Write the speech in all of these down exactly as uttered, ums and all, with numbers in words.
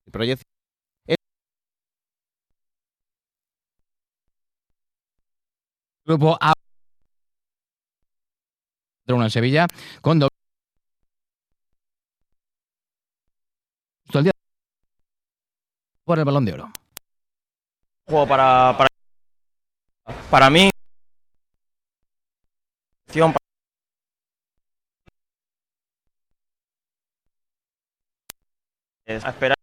proyección. Grupo A uno en Sevilla con doble el día por el Balón de Oro. Juego para, para, para mí. Es a esperar.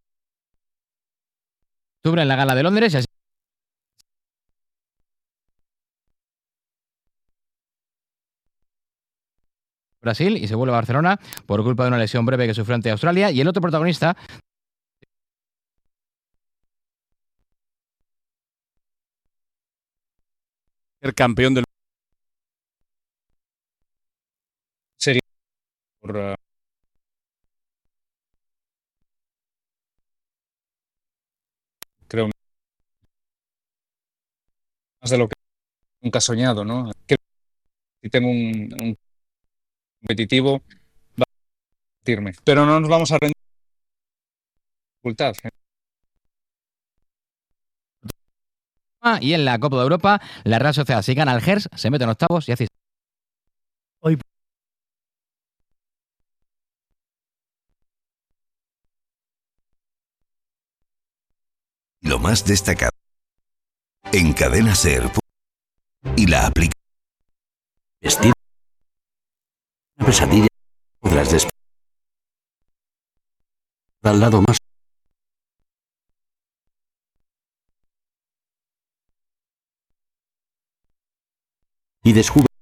Octubre en la Gala de Londres y así Brasil y se vuelve a Barcelona por culpa de una lesión breve que sufrió ante Australia. Y el otro protagonista, ser campeón del sería por uh, creo más de lo que nunca he soñado, ¿no? Que si tengo un, un competitivo va a partirme, pero no nos vamos a rendir dificultad. y en la Copa de Europa, la Real Sociedad, si gana el Gers, se mete en octavos y así. Hoy lo más destacado en Cadena Ser y la aplica. Vestir una pesadilla podrás despertar al lado más y descubre